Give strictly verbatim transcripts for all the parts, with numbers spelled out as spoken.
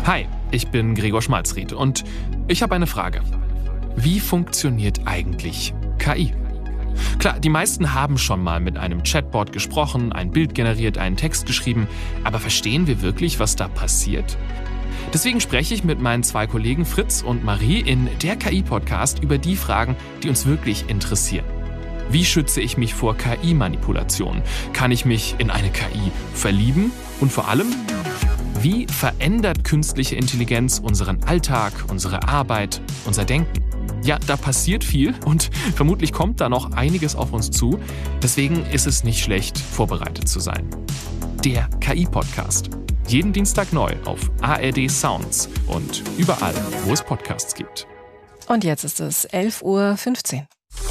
Hi, ich bin Gregor Schmalzried und ich habe eine Frage. Wie funktioniert eigentlich K I? Klar, die meisten haben schon mal mit einem Chatbot gesprochen, ein Bild generiert, einen Text geschrieben, aber verstehen wir wirklich, was da passiert? Deswegen spreche ich mit meinen zwei Kollegen Fritz und Marie in der K I-Podcast über die Fragen, die uns wirklich interessieren. Wie schütze ich mich vor K I-Manipulation? Kann ich mich in eine K I verlieben? Und vor allem, wie verändert künstliche Intelligenz unseren Alltag, unsere Arbeit, unser Denken? Ja, da passiert viel und vermutlich kommt da noch einiges auf uns zu. Deswegen ist es nicht schlecht, vorbereitet zu sein. Der K I-Podcast. Jeden Dienstag neu auf A R D Sounds und überall, wo es Podcasts gibt. Und jetzt ist es elf Uhr fünfzehn.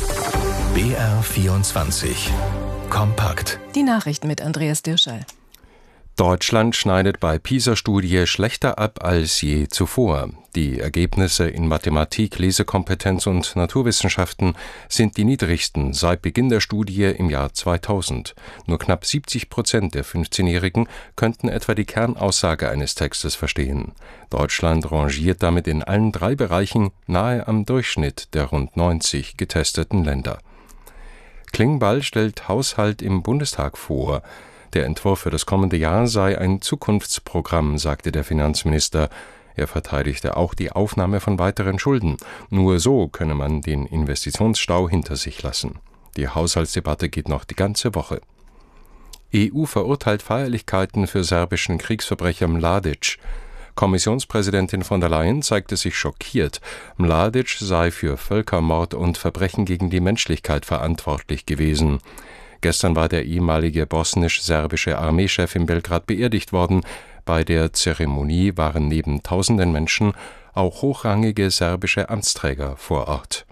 B R vierundzwanzig. Kompakt. Die Nachrichten mit Andreas Dirschall. Deutschland schneidet bei PISA-Studie schlechter ab als je zuvor. Die Ergebnisse in Mathematik, Lesekompetenz und Naturwissenschaften sind die niedrigsten seit Beginn der Studie im Jahr zweitausend. Nur knapp siebzig Prozent der fünfzehnjährigen könnten etwa die Kernaussage eines Textes verstehen. Deutschland rangiert damit in allen drei Bereichen nahe am Durchschnitt der rund neunzig getesteten Länder. Klingbeil stellt Haushalt im Bundestag vor. Der Entwurf für das kommende Jahr sei ein Zukunftsprogramm, sagte der Finanzminister. Er verteidigte auch die Aufnahme von weiteren Schulden. Nur so könne man den Investitionsstau hinter sich lassen. Die Haushaltsdebatte geht noch die ganze Woche. E U verurteilt Feierlichkeiten für serbischen Kriegsverbrecher Mladic. Kommissionspräsidentin von der Leyen zeigte sich schockiert. Mladic sei für Völkermord und Verbrechen gegen die Menschlichkeit verantwortlich gewesen. Gestern war der ehemalige bosnisch-serbische Armeechef in Belgrad beerdigt worden. Bei der Zeremonie waren neben tausenden Menschen auch hochrangige serbische Amtsträger vor Ort.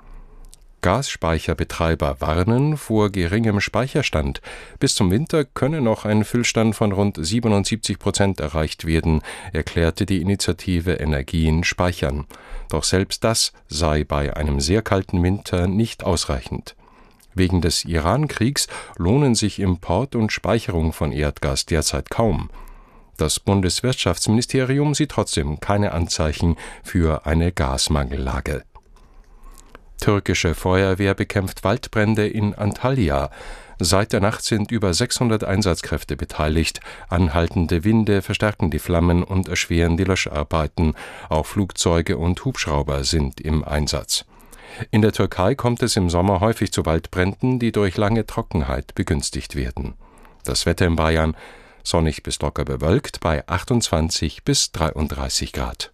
Gasspeicherbetreiber warnen vor geringem Speicherstand. Bis zum Winter könne noch ein Füllstand von rund siebenundsiebzig Prozent erreicht werden, erklärte die Initiative Energien speichern. Doch selbst das sei bei einem sehr kalten Winter nicht ausreichend. Wegen des Iran-Kriegs lohnen sich Import und Speicherung von Erdgas derzeit kaum. Das Bundeswirtschaftsministerium sieht trotzdem keine Anzeichen für eine Gasmangellage. Türkische Feuerwehr bekämpft Waldbrände in Antalya. Seit der Nacht sind über sechshundert Einsatzkräfte beteiligt. Anhaltende Winde verstärken die Flammen und erschweren die Löscharbeiten. Auch Flugzeuge und Hubschrauber sind im Einsatz. In der Türkei kommt es im Sommer häufig zu Waldbränden, die durch lange Trockenheit begünstigt werden. Das Wetter in Bayern: sonnig bis locker bewölkt bei achtundzwanzig bis dreiunddreißig Grad.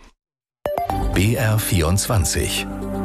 B R vierundzwanzig.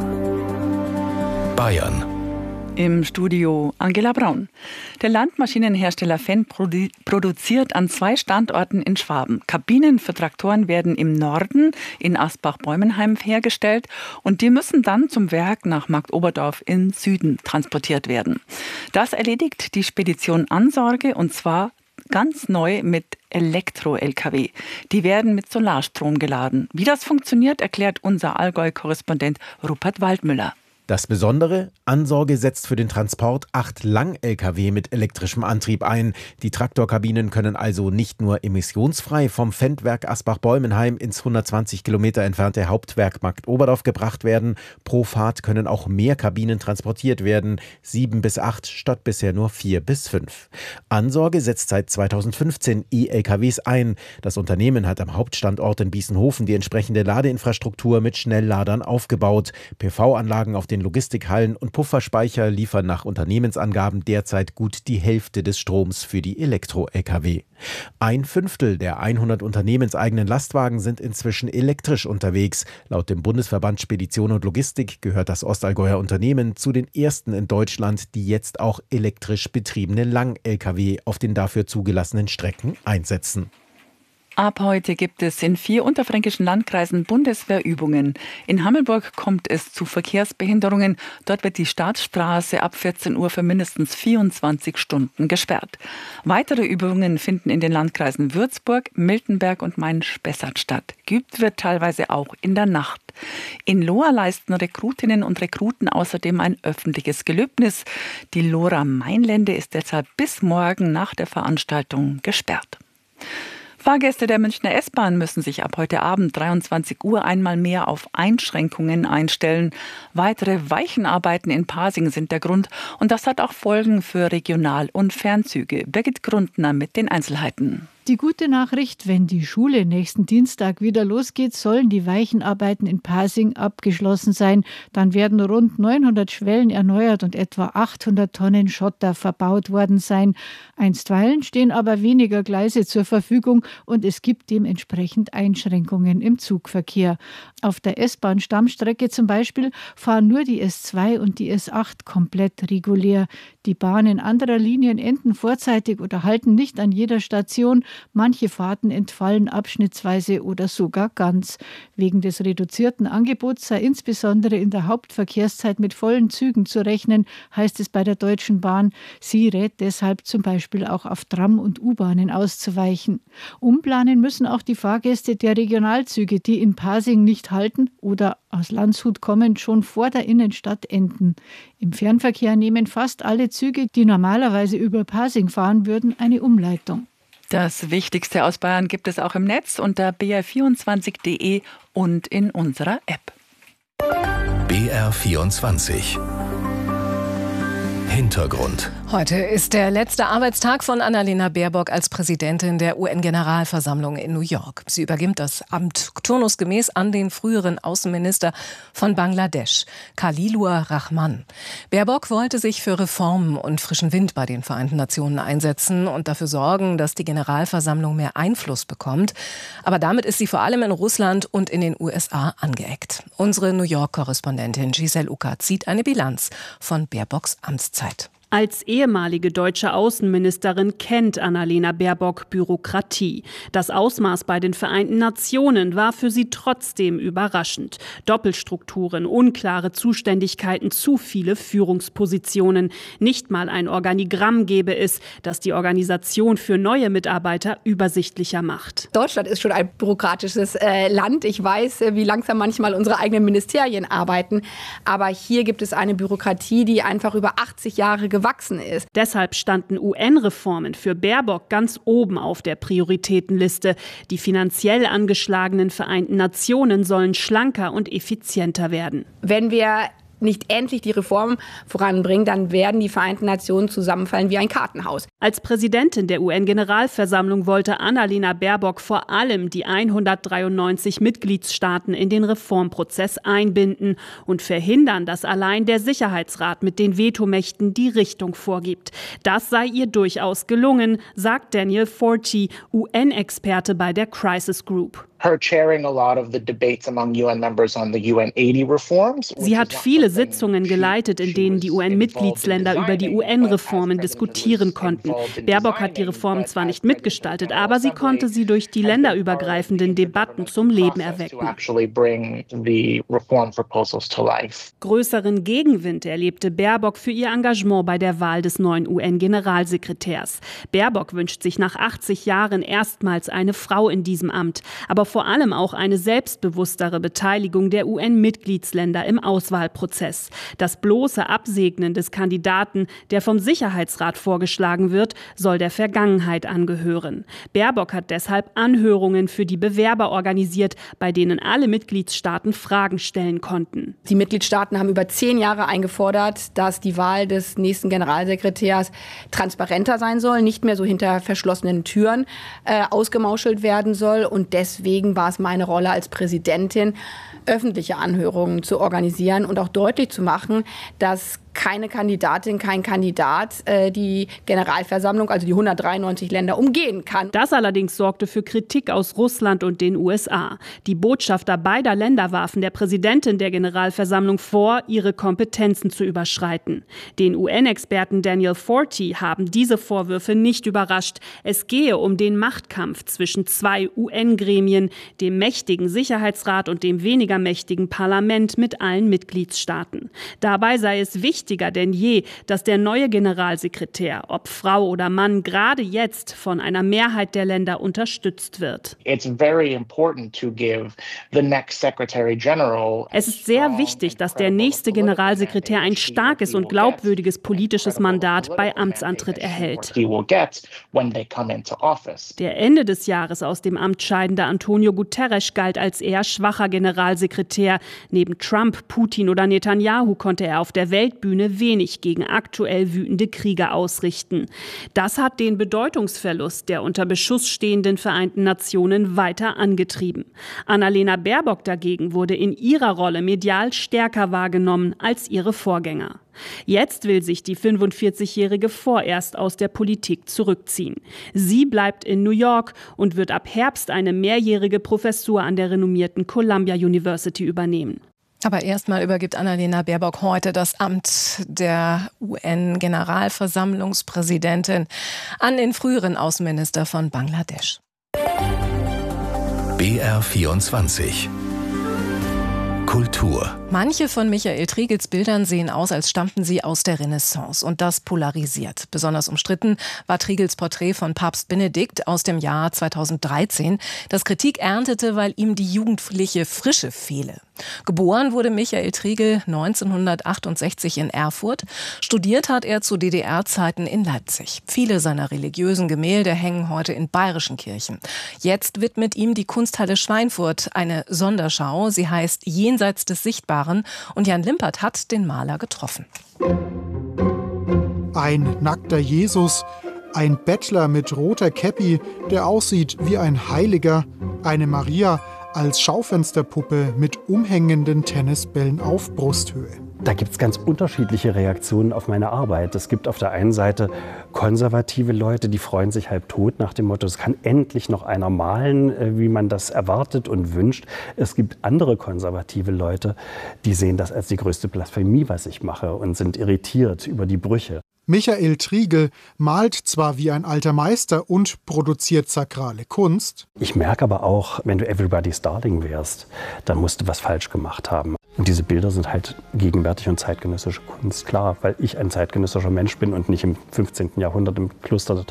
Bayern. Im Studio Angela Braun. Der Landmaschinenhersteller Fenn produ- produziert an zwei Standorten in Schwaben. Kabinen für Traktoren werden im Norden in Asbach-Bäumenheim hergestellt und die müssen dann zum Werk nach Marktoberdorf im Süden transportiert werden. Das erledigt die Spedition Ansorge und zwar ganz neu mit Elektro-L K W. Die werden mit Solarstrom geladen. Wie das funktioniert, erklärt unser Allgäu-Korrespondent Rupert Waldmüller. Das Besondere: Ansorge setzt für den Transport acht Lang-L K W mit elektrischem Antrieb ein. Die Traktorkabinen können also nicht nur emissionsfrei vom Fendt-Werk Asbach-Bäumenheim ins hundertzwanzig Kilometer entfernte Hauptwerk Marktoberdorf gebracht werden. Pro Fahrt können auch mehr Kabinen transportiert werden, sieben bis acht statt bisher nur vier bis fünf. Ansorge setzt seit zweitausendfünfzehn E-L K Ws ein. Das Unternehmen hat am Hauptstandort in Biesenhofen die entsprechende Ladeinfrastruktur mit Schnellladern aufgebaut. P V-Anlagen auf den Logistikhallen und Pufferspeicher liefern nach Unternehmensangaben derzeit gut die Hälfte des Stroms für die Elektro-L K W. Ein Fünftel der hundert unternehmenseigenen Lastwagen sind inzwischen elektrisch unterwegs. Laut dem Bundesverband Spedition und Logistik gehört das Ostallgäuer Unternehmen zu den ersten in Deutschland, die jetzt auch elektrisch betriebene Lang-L K W auf den dafür zugelassenen Strecken einsetzen. Ab heute gibt es in vier unterfränkischen Landkreisen Bundeswehrübungen. In Hammelburg kommt es zu Verkehrsbehinderungen. Dort wird die Staatsstraße ab vierzehn Uhr für mindestens vierundzwanzig Stunden gesperrt. Weitere Übungen finden in den Landkreisen Würzburg, Miltenberg und Main-Spessart statt. Geübt wird teilweise auch in der Nacht. In Lohr leisten Rekrutinnen und Rekruten außerdem ein öffentliches Gelöbnis. Die Lohrer Mainlände ist deshalb bis morgen nach der Veranstaltung gesperrt. Fahrgäste der Münchner S-Bahn müssen sich ab heute Abend dreiundzwanzig Uhr einmal mehr auf Einschränkungen einstellen. Weitere Weichenarbeiten in Pasing sind der Grund und das hat auch Folgen für Regional- und Fernzüge. Birgit Grundner mit den Einzelheiten. Die gute Nachricht, wenn die Schule nächsten Dienstag wieder losgeht, sollen die Weichenarbeiten in Pasing abgeschlossen sein. Dann werden rund neunhundert Schwellen erneuert und etwa achthundert Tonnen Schotter verbaut worden sein. Einstweilen stehen aber weniger Gleise zur Verfügung und es gibt dementsprechend Einschränkungen im Zugverkehr. Auf der S-Bahn-Stammstrecke zum Beispiel fahren nur die S zwei und die S acht komplett regulär. Die Bahnen anderer Linien enden vorzeitig oder halten nicht an jeder Station. Manche Fahrten entfallen abschnittsweise oder sogar ganz. Wegen des reduzierten Angebots sei insbesondere in der Hauptverkehrszeit mit vollen Zügen zu rechnen, heißt es bei der Deutschen Bahn. Sie rät deshalb zum Beispiel auch auf Tram- und U-Bahnen auszuweichen. Umplanen müssen auch die Fahrgäste der Regionalzüge, die in Pasing nicht halten oder aus Landshut kommend schon vor der Innenstadt enden. Im Fernverkehr nehmen fast alle Züge, die normalerweise über Pasing fahren würden, eine Umleitung. Das Wichtigste aus Bayern gibt es auch im Netz unter b r vierundzwanzig punkt d e und in unserer App. B R vierundzwanzig. Hintergrund. Heute ist der letzte Arbeitstag von Annalena Baerbock als Präsidentin der U N-Generalversammlung in New York. Sie übergibt das Amt turnusgemäß an den früheren Außenminister von Bangladesch, Khalilur Rahman. Baerbock wollte sich für Reformen und frischen Wind bei den Vereinten Nationen einsetzen und dafür sorgen, dass die Generalversammlung mehr Einfluss bekommt. Aber damit ist sie vor allem in Russland und in den U S A angeeckt. Unsere New York-Korrespondentin Giselle Uckert zieht eine Bilanz von Baerbocks Amtszeit. Als ehemalige deutsche Außenministerin kennt Annalena Baerbock Bürokratie. Das Ausmaß bei den Vereinten Nationen war für sie trotzdem überraschend. Doppelstrukturen, unklare Zuständigkeiten, zu viele Führungspositionen. Nicht mal ein Organigramm gäbe es, das die Organisation für neue Mitarbeiter übersichtlicher macht. Deutschland ist schon ein bürokratisches äh, Land. Ich weiß, äh, wie langsam manchmal unsere eigenen Ministerien arbeiten. Aber hier gibt es eine Bürokratie, die einfach über achtzig Jahre gewachsen ist. Deshalb standen U N-Reformen für Baerbock ganz oben auf der Prioritätenliste. Die finanziell angeschlagenen Vereinten Nationen sollen schlanker und effizienter werden. Wenn wir nicht endlich die Reform voranbringen, dann werden die Vereinten Nationen zusammenfallen wie ein Kartenhaus. Als Präsidentin der U N-Generalversammlung wollte Annalena Baerbock vor allem die hundertdreiundneunzig Mitgliedstaaten in den Reformprozess einbinden und verhindern, dass allein der Sicherheitsrat mit den Vetomächten die Richtung vorgibt. Das sei ihr durchaus gelungen, sagt Daniel Forti, U N-Experte bei der Crisis Group. Sie hat viele Sitzungen geleitet, in denen die U N-Mitgliedsländer über die U N-Reformen diskutieren konnten. Baerbock hat die Reformen zwar nicht mitgestaltet, aber sie konnte sie durch die länderübergreifenden Debatten zum Leben erwecken. Größeren Gegenwind erlebte Baerbock für ihr Engagement bei der Wahl des neuen U N-Generalsekretärs. Baerbock wünscht sich nach achtzig Jahren erstmals eine Frau in diesem Amt, aber vor allem auch eine selbstbewusstere Beteiligung der U N-Mitgliedsländer im Auswahlprozess. Das bloße Absegnen des Kandidaten, der vom Sicherheitsrat vorgeschlagen wird, soll der Vergangenheit angehören. Baerbock hat deshalb Anhörungen für die Bewerber organisiert, bei denen alle Mitgliedstaaten Fragen stellen konnten. Die Mitgliedstaaten haben über zehn Jahre eingefordert, dass die Wahl des nächsten Generalsekretärs transparenter sein soll, nicht mehr so hinter verschlossenen Türen äh, ausgemauschelt werden soll. Und deswegen war es meine Rolle als Präsidentin, öffentliche Anhörungen zu organisieren und auch deutlich zu machen, dass keine Kandidatin, kein Kandidat äh, die Generalversammlung, also die hundertdreiundneunzig Länder, umgehen kann. Das allerdings sorgte für Kritik aus Russland und den U S A. Die Botschafter beider Länder warfen der Präsidentin der Generalversammlung vor, ihre Kompetenzen zu überschreiten. Den U N-Experten Daniel Forti haben diese Vorwürfe nicht überrascht. Es gehe um den Machtkampf zwischen zwei U N-Gremien, dem mächtigen Sicherheitsrat und dem weniger mächtigen Parlament mit allen Mitgliedstaaten. Dabei sei es wichtig, wichtiger denn je, dass der neue Generalsekretär, ob Frau oder Mann, gerade jetzt von einer Mehrheit der Länder unterstützt wird. Es ist sehr wichtig, dass der nächste Generalsekretär ein starkes und glaubwürdiges politisches Mandat bei Amtsantritt erhält. Der Ende des Jahres aus dem Amt scheidende Antonio Guterres galt als eher schwacher Generalsekretär. Neben Trump, Putin oder Netanyahu konnte er auf der Weltbühne wenig gegen aktuell wütende Kriege ausrichten. Das hat den Bedeutungsverlust der unter Beschuss stehenden Vereinten Nationen weiter angetrieben. Annalena Baerbock dagegen wurde in ihrer Rolle medial stärker wahrgenommen als ihre Vorgänger. Jetzt will sich die fünfundvierzigjährige vorerst aus der Politik zurückziehen. Sie bleibt in New York und wird ab Herbst eine mehrjährige Professur an der renommierten Columbia University übernehmen. Aber erstmal übergibt Annalena Baerbock heute das Amt der U N-Generalversammlungspräsidentin an den früheren Außenminister von Bangladesch. B R vierundzwanzig Kultur. Manche von Michael Triegels Bildern sehen aus, als stammten sie aus der Renaissance. Und das polarisiert. Besonders umstritten war Triegels Porträt von Papst Benedikt aus dem Jahr zweitausenddreizehn, das Kritik erntete, weil ihm die jugendliche Frische fehle. Geboren wurde Michael Triegel neunzehnhundertachtundsechzig in Erfurt. Studiert hat er zu D D R-Zeiten in Leipzig. Viele seiner religiösen Gemälde hängen heute in bayerischen Kirchen. Jetzt widmet ihm die Kunsthalle Schweinfurt eine Sonderschau. Sie heißt Jenseits des Sichtbaren. Und Jan Limpert hat den Maler getroffen. Ein nackter Jesus, ein Bettler mit roter Käppi, der aussieht wie ein Heiliger, eine Maria als Schaufensterpuppe mit umhängenden Tennisbällen auf Brusthöhe. Da gibt es ganz unterschiedliche Reaktionen auf meine Arbeit. Es gibt auf der einen Seite konservative Leute, die freuen sich halb tot nach dem Motto, es kann endlich noch einer malen, wie man das erwartet und wünscht. Es gibt andere konservative Leute, die sehen das als die größte Blasphemie, was ich mache, und sind irritiert über die Brüche. Michael Triegel malt zwar wie ein alter Meister und produziert sakrale Kunst. Ich merke aber auch, wenn du Everybody's Darling wärst, dann musst du was falsch gemacht haben. Und diese Bilder sind halt gegenwärtig und zeitgenössische Kunst, klar, weil ich ein zeitgenössischer Mensch bin und nicht im fünfzehnten Jahrhundert im Kloster der